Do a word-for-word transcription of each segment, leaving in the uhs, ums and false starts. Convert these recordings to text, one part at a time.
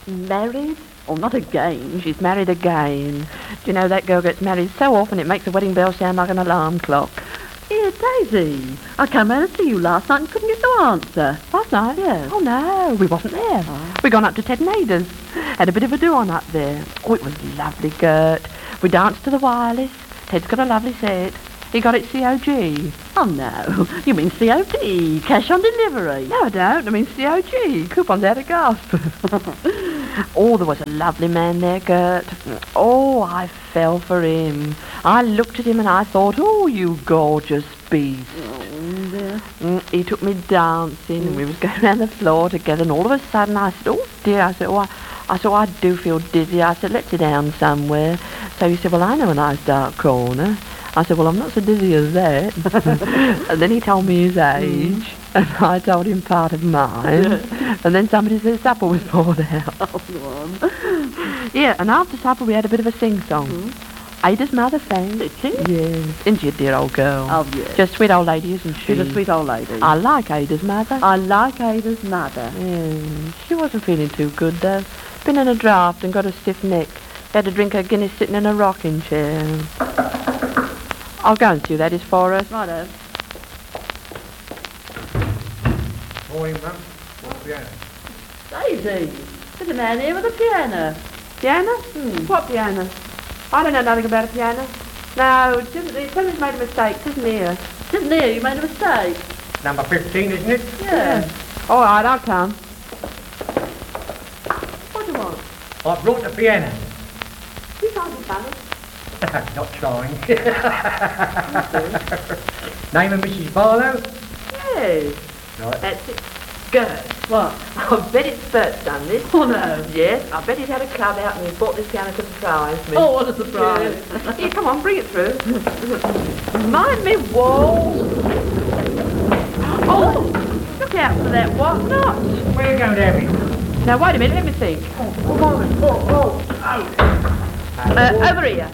Married? Oh, not again. She's married again. Do you know that girl gets married so often it makes the wedding bell sound like an alarm clock? Here, Daisy. I came round to see you last night and couldn't get no answer. Last night? Yes. Oh, no, we wasn't there. Oh. We gone up to Ted and Ada's. Had a bit of a do-on up there. Oh, it was lovely, Gert. We danced to the Wireless. Ted's got a lovely set. He got it C O G. Oh, no. You mean C O D, cash on delivery? No, I don't. I mean C O G. Coupons out of gas. Oh, there was a lovely man there, Gert. Oh, I fell for him. I looked at him and I thought, oh, you gorgeous beast. Oh, dear. Mm, he took me dancing and we was going around the floor together and all of a sudden I said, oh, dear. I said, oh, I, I said, oh, I do feel dizzy. I said, let's sit down somewhere. So he said, well, I know a nice dark corner. I said, well, I'm not so dizzy as that. And then he told me his age, and I told him part of mine. And then somebody said supper was poured out. Oh, go on. Yeah, and after supper we had a bit of a sing-song. Mm-hmm. Ada's mother sang. Did she? Yes. Isn't she a dear old girl? Oh, yes. Just a sweet old lady, isn't she? She's a sweet old lady. I like Ada's mother. I like Ada's mother. Yeah, she wasn't feeling too good, though. Been in a draft and got a stiff neck. Had to drink her Guinness sitting in a rocking chair. I'll go and see who that is for us. Righto. Morning, Mum. What's the piano? Daisy, there's a man here with a piano. Piano? Hmm. What piano? I don't know nothing about a piano. No, it isn't- somebody's made a mistake. It isn't here. Isn't here? You made a mistake. Number fifteen, isn't it? Yeah. All right, I'll come. What do you want? I brought the piano. You can't be funny. Not trying. Name of Missus Barlow? Yes, Right. that's it. Good. What? I bet it's Bert's done this. Oh, no. Yes, I bet he's had a club out and he's bought this piano to surprise me. Oh, what a surprise. Yeah. Here, come on, bring it through. Mind me, whoa. Oh, look out for that what not. Where are you going, Debbie? Now, wait a minute, let me think. Oh, come on. Oh, oh, oh. Uh, over here.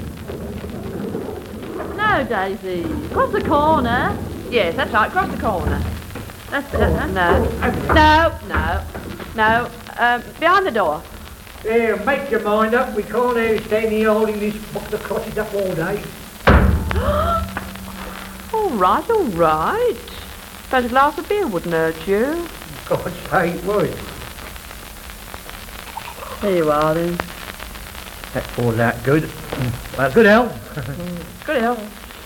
No, Daisy. Across the corner. Yes, that's right, across the corner. That's it. huh? No, no, no, no, um, behind the door. There, make your mind up. We can't have you standing here holding this box of crosses up all day. All right, all right. Suppose a glass of beer wouldn't hurt you. God say it would. There you are, then. That's all that good. Well, good help. Good help.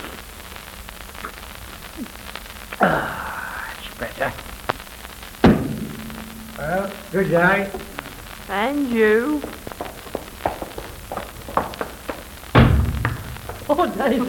Ah, it's better. Well, good day. And you. Oh, Daisy.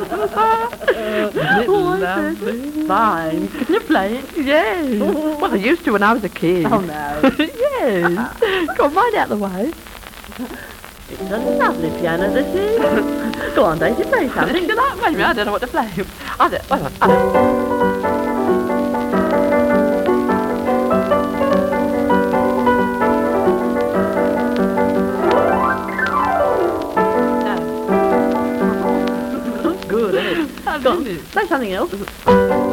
Oh, lovely. Fine. Can you play it? Yes. Well, I used to when I was a kid. Oh, no. Yes. Got mine out the way. It's a lovely piano, this is. Go on, Daisy, play something. Wait a minute, I don't know what to play. I don't, wait a minute. I don't. Good, isn't it? Go on, play something else.